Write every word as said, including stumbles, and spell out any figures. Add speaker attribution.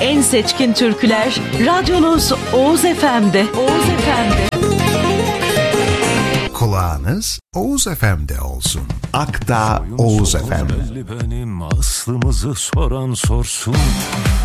Speaker 1: en seçkin türküler radyonuz Oğuz F M'de. Oğuz F M'de.
Speaker 2: Kulağınız Oğuz F M'de olsun. Akta Oğuz F M.
Speaker 3: Benim aslımızı soran sorsun.